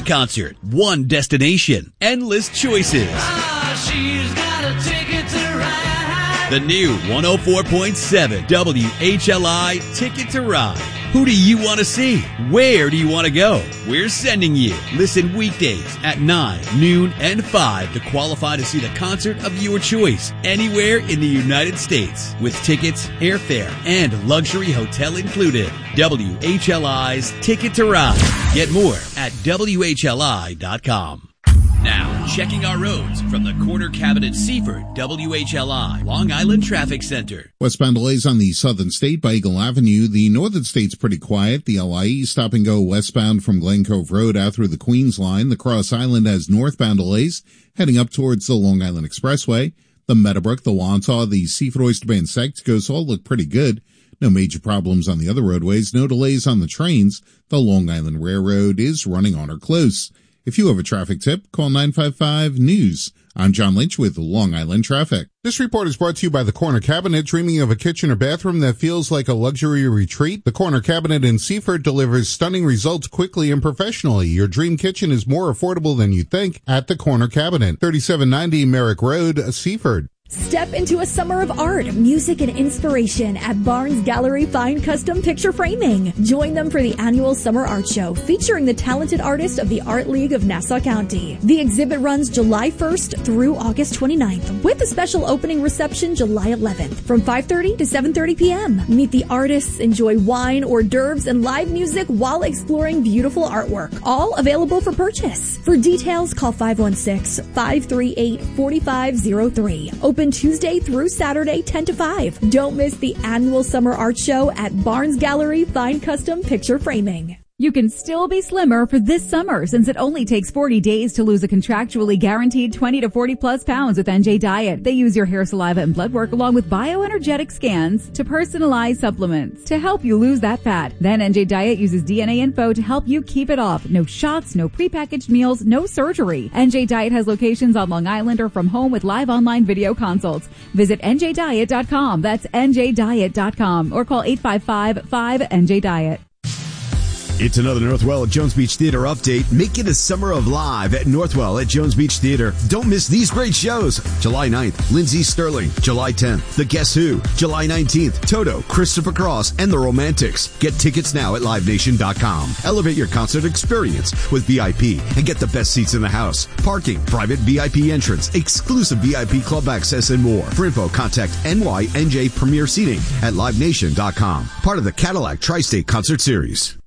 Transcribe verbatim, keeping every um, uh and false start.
One concert, one destination, endless choices. Ah, she's got a ticket to ride. The new one oh four point seven W H L I Ticket to Ride. Who do you want to see? Where do you want to go? We're sending you. Listen weekdays at nine, noon, and five to qualify to see the concert of your choice anywhere in the United States with tickets, airfare, and luxury hotel included. W H L I's Ticket to Ride. Get more at W H L I dot com. Now, checking our roads from the Corner Cabinet Seaford W H L I Long Island Traffic Center. Westbound delays on the Southern State by Eagle Avenue. The Northern State's pretty quiet. The L I E stop and go westbound from Glen Cove Road out through the Queens line. The Cross Island has northbound delays heading up towards the Long Island Expressway. The Meadowbrook, the Wantagh, the Seaford Oyster Bay and Secticos all look pretty good. No major problems on the other roadways. No delays on the trains. The Long Island Railroad is running on or close. If you have a traffic tip, call nine five five news. I'm John Lynch with Long Island Traffic. This report is brought to you by the Corner Cabinet. Dreaming of a kitchen or bathroom that feels like a luxury retreat? The Corner Cabinet in Seaford delivers stunning results quickly and professionally. Your dream kitchen is more affordable than you think at the Corner Cabinet. thirty-seven ninety Merrick Road, Seaford. Step into a summer of art, music, and inspiration at Barnes Gallery Fine Custom Picture Framing. Join them for the annual Summer Art Show featuring the talented artists of the Art League of Nassau County. The exhibit runs July first through August twenty-ninth with a special opening reception July eleventh from five thirty to seven thirty p.m. Meet the artists, enjoy wine, hors d'oeuvres, and live music while exploring beautiful artwork. All available for purchase. For details, call five one six, five three eight, four five zero three. Open Tuesday through Saturday, ten to five. Don't miss the annual Summer Art Show at Barnes Gallery Fine Custom Picture Framing. You can still be slimmer for this summer since it only takes forty days to lose a contractually guaranteed twenty to forty plus pounds with N J Diet. They use your hair, saliva, and blood work along with bioenergetic scans to personalize supplements to help you lose that fat. Then N J Diet uses D N A info to help you keep it off. No shots, no prepackaged meals, no surgery. N J Diet has locations on Long Island or from home with live online video consults. Visit N J diet dot com. That's N J diet dot com or call eight five five, five N J diet. It's another Northwell at Jones Beach Theater update. Make it a summer of live at Northwell at Jones Beach Theater. Don't miss these great shows. July ninth, Lindsey Sterling. July tenth, The Guess Who. July nineteenth, Toto, Christopher Cross, and The Romantics. Get tickets now at live nation dot com. Elevate your concert experience with V I P and get the best seats in the house. Parking, private V I P entrance, exclusive V I P club access, and more. For info, contact N Y N J Premier Seating at live nation dot com. Part of the Cadillac Tri-State Concert Series.